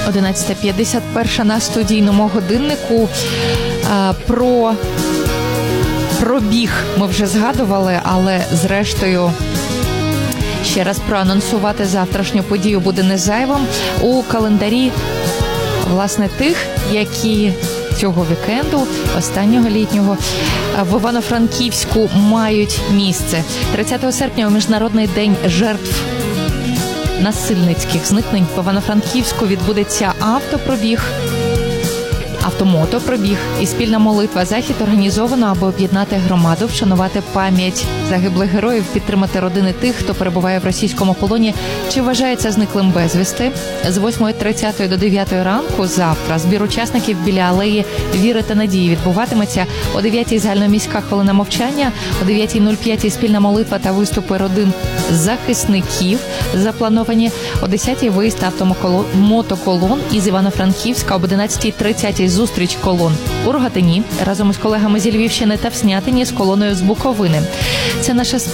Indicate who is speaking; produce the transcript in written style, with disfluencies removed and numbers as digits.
Speaker 1: 11:51 на студійному годиннику. Про біг ми вже згадували, але зрештою ще раз проанонсувати завтрашню подію буде не зайвим. У календарі, власне, тих, які цього вікенду, останнього літнього, в Івано-Франківську мають місце. 30 серпня у Міжнародний день жертв насильницьких зникнень в Івано-Франківську відбудеться автомотопробіг і спільна молитва. Захід організовано, аби об'єднати громаду, вшанувати пам'ять загиблих героїв, підтримати родини тих, хто перебуває в російському полоні чи вважається зниклим безвісти. З 8:30 до 9 ранку завтра збір учасників біля алеї Віри та Надії відбуватиметься. О 9-й загальноміська хвилина мовчання, о 9:05 спільна молитва та виступи родин захисників заплановані. О 10-й виїзд мотоколон із Івано-Франківська, об 11:30 зустріч колон у Рогатині разом із колегами зі Львівщини та в Снятині з колоною з Буковини. Це наша